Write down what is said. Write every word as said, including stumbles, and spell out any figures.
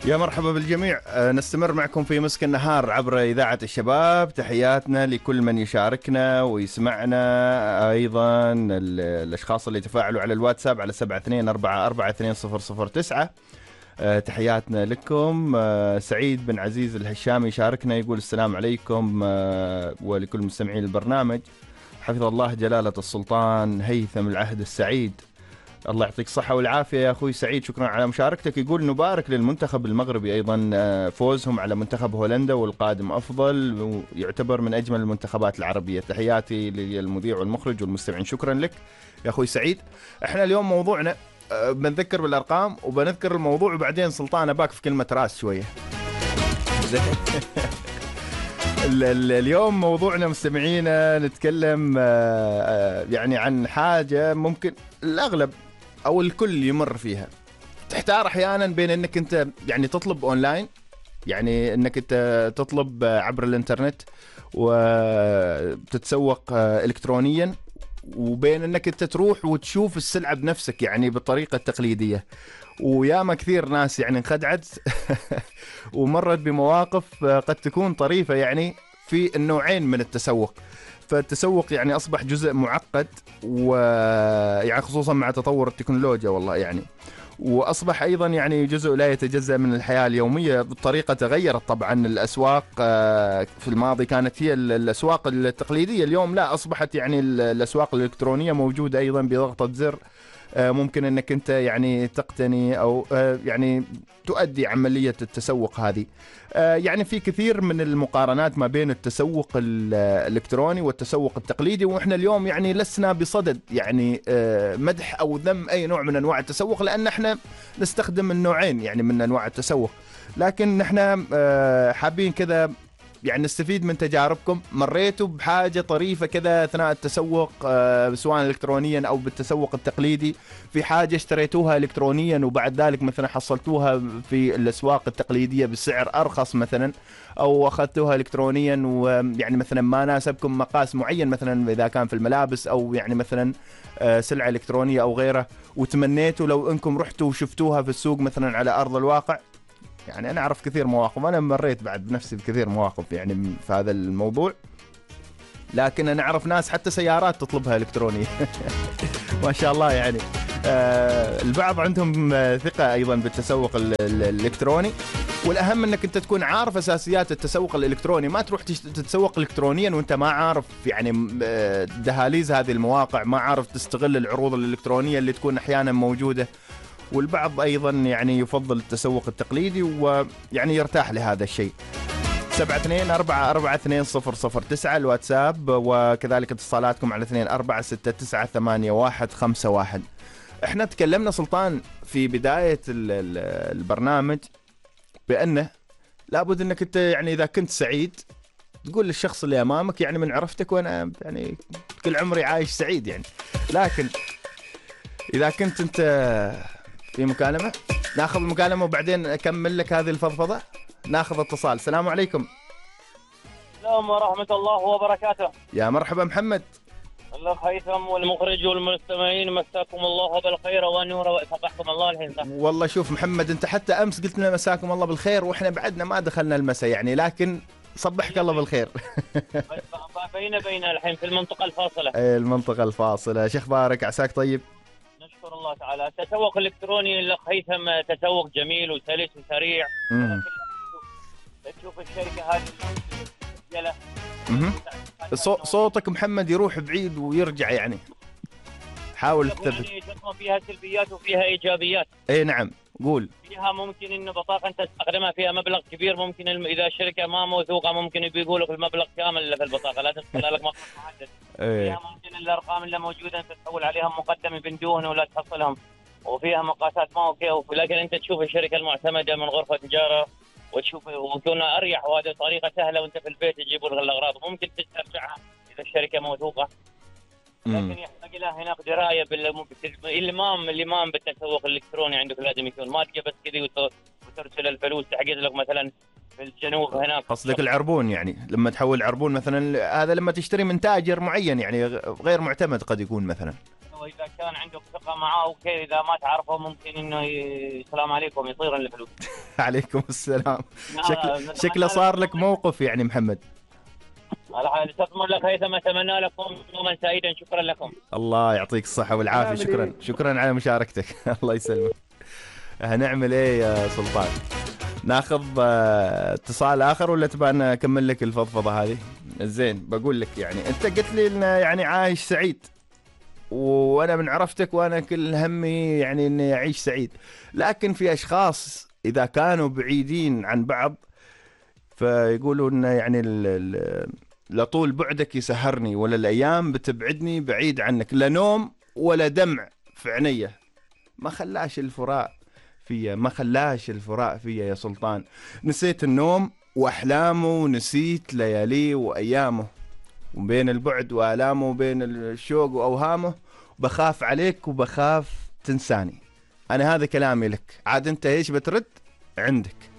يا مرحبا بالجميع. نستمر معكم في مسك النهار عبر إذاعة الشباب. تحياتنا لكل من يشاركنا ويسمعنا، أيضا الأشخاص اللي تفاعلوا على الواتساب على سبعة اثنين أربعة أربعة اثنين صفر صفر تسعة. تحياتنا لكم. سعيد بن عزيز الهشامي يشاركنا، يقول السلام عليكم ولكل مستمعين البرنامج. حفظ الله جلالة السلطان هيثم العهد السعيد. الله يعطيك الصحة والعافية يا أخوي سعيد، شكرا على مشاركتك. يقول نبارك للمنتخب المغربي أيضا فوزهم على منتخب هولندا، والقادم أفضل ويعتبر من أجمل المنتخبات العربية. تحياتي للمذيع والمخرج والمستمعين. شكرا لك يا أخوي سعيد. احنا اليوم موضوعنا بنذكر بالأرقام وبنذكر الموضوع، وبعدين سلطان أباك في كلمة راس شوية. اليوم موضوعنا مستمعينا نتكلم يعني عن حاجة ممكن الأغلب أو الكل يمر فيها. تحتار أحيانا بين أنك أنت يعني تطلب أونلاين، يعني أنك أنت تطلب عبر الإنترنت وتتسوق إلكترونيا، وبين أنك أنت تروح وتشوف السلعة بنفسك يعني بالطريقة التقليدية. وياما كثير ناس يعني انخدعت ومرت بمواقف قد تكون طريفة يعني في النوعين من التسوق. فالتسوق يعني أصبح جزء معقد، ويعني خصوصا مع تطور التكنولوجيا والله يعني، وأصبح أيضا يعني جزء لا يتجزأ من الحياة اليومية. بالطريقة تغيرت طبعا. الأسواق في الماضي كانت هي الأسواق التقليدية، اليوم لا، أصبحت يعني الأسواق الإلكترونية موجودة أيضا بضغطة زر. ممكن أنك أنت يعني تقتني أو يعني تؤدي عملية التسوق هذه. يعني في كثير من المقارنات ما بين التسوق الإلكتروني والتسوق التقليدي، وإحنا اليوم يعني لسنا بصدد يعني مدح أو ذم أي نوع من أنواع التسوق، لأن إحنا نستخدم النوعين يعني من أنواع التسوق. لكن إحنا حابين كذا يعني نستفيد من تجاربكم. مريتوا بحاجة طريفة كذا أثناء التسوق سواء إلكترونيا أو بالتسوق التقليدي؟ في حاجة اشتريتوها إلكترونيا وبعد ذلك مثلا حصلتوها في الأسواق التقليدية بسعر أرخص مثلا، أو أخذتوها إلكترونيا ويعني مثلا ما ناسبكم مقاس معين مثلا إذا كان في الملابس، أو يعني مثلا سلعة إلكترونية أو غيره، وتمنيتوا لو أنكم رحتوا وشفتوها في السوق مثلا على أرض الواقع. يعني أنا أعرف كثير مواقف، أنا مريت بعد بنفسي بكثير مواقف يعني في هذا الموضوع. لكن أنا أعرف ناس حتى سيارات تطلبها إلكترونية ما شاء الله يعني. آه البعض عندهم ثقة أيضا بالتسوق الإلكتروني، والأهم أنك أنت تكون عارف أساسيات التسوق الإلكتروني. ما تروح تتسوق إلكترونيا وأنت ما عارف يعني دهاليز هذه المواقع، ما عارف تستغل العروض الإلكترونية اللي تكون أحيانا موجودة. والبعض أيضا يعني يفضل التسوق التقليدي ويعني يرتاح لهذا الشيء. سبعة اثنين أربعة أربعة اثنين صفر صفر تسعة الواتساب، وكذلك اتصالاتكم على اثنين أربعة ستة تسعة ثمانية واحد خمسة واحد. احنا تكلمنا سلطان في بداية البرنامج بأنه لابد أنك انت يعني إذا كنت سعيد تقول للشخص اللي أمامك يعني من عرفتك وأنا يعني كل عمري عايش سعيد يعني. لكن إذا كنت أنت في مكالمة، ناخذ المكالمة وبعدين أكمل لك هذه الفضفضة. ناخذ اتصال. السلام عليكم. السلام ورحمة الله وبركاته. يا مرحبا محمد. الله هيثم والمخرج والمستمعين، مساكم الله بالخير والنور وصبحكم الله الحين. والله شوف محمد، أنت حتى أمس قلت لنا مساكم الله بالخير وإحنا بعدنا ما دخلنا المساء يعني، لكن صبحك الله بالخير. بين بين الحين في المنطقة الفاصلة. المنطقة الفاصلة. شو أخبارك؟ عساك طيب؟ نشكر الله تعالى. التسوق الإلكتروني الأخ هيثم تسوق جميل وسلس وسريع. تشوف الشركة هذه يلا. صوتك محمد يروح بعيد ويرجع يعني، حاول تثبت. فيها سلبيات وفيها إيجابيات. اي نعم قول. فيها ممكن إنه بطاقة أنت تستخدمها فيها مبلغ كبير، ممكن إذا الشركة ما موثوقة ممكن بيقولوا في المبلغ كامل اللي في البطاقة، لازم تدخل لك مبلغ محدد. ايه. فيها ممكن الأرقام اللي موجودة أنت تحول عليها مقدمة بندون ولا تحصلهم، وفيها مقاسات ما أوكي، لكن أنت تشوف الشركة المعتمدة من غرفة تجارة وتشوف وتكون أريح، وهذه طريقة سهلة وأنت في البيت تجيبوا لك الأغراض، ممكن تسترجعها إذا الشركة موثوقة. لكن يحتاج لها هناك دراية بالإلمام الإلمام بالتسوق الإلكتروني عندك لازم يكون، ما تجي بس كذي وترسل الفلوس تحجز لك مثلا في الجنوب هناك. قصدك العربون يعني لما تحول عربون مثلا، هذا لما تشتري من تاجر معين يعني غير معتمد قد يكون مثلا. وإذا كان عندك ثقه معاه وكذا، اذا ما تعرفه ممكن انه ي- السلام عليكم يطير الفلوس. عليكم السلام. لا، شكله نتمنى شكله صار لك لكم- موقف يعني محمد. استثمر لك هيثم، اتمنى لكم يوما سعيدا. شكرا لكم. الله يعطيك الصحة والعافية. شكرا شكرا على مشاركتك. الله يسلمك. هنعمل ايه يا سلطان؟ ناخذ آه، اتصال اخر ولا تبغى انا اكمل لك الفضفضة هذه؟ زين، بقول لك يعني انت قلت لي ان يعني عايش سعيد، وانا من عرفتك وانا كل همي يعني اني اعيش سعيد، لكن في اشخاص اذا كانوا بعيدين عن بعض فيقولوا انه يعني ال- ال- لطول بعدك يسهرني، ولا الايام بتبعدني بعيد عنك، لا نوم ولا دمع في عينيه. ما خلاش الفراق فيا، ما خلاش الفراق فيا يا سلطان. نسيت النوم واحلامه، ونسيت لياليه وايامه، وبين البعد والامه وبين الشوق واوهامه، بخاف عليك وبخاف تنساني. انا هذا كلامي لك، عاد انت ايش بترد؟ عندك.